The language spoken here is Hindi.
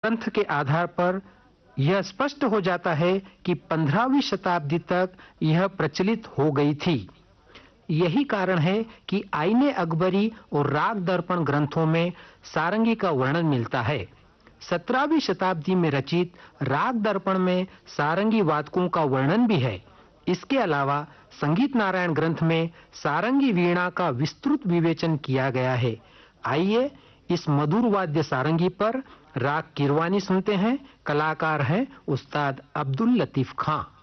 ग्रंथ के आधार पर यह स्पष्ट हो जाता है कि 15वीं शताब्दी तक यह प्रचलित हो गई थी। यही कारण है कि आईने अकबरी और राग दर्पण ग्रंथों में सारंगी का वर्णन मिलता है। 17वीं शताब्दी में रचित राग दर्पण में सारंगी वादकों का वर्णन भी है। इसके अलावा संगीत नारायण ग्रंथ में सारंगी वीणा का विस्तृत विवेचन किया गया है। आइए इस मधुर वाद्य सारंगी पर राग किरवानी सुनते हैं। कलाकार हैं उस्ताद अब्दुल लतीफ खां।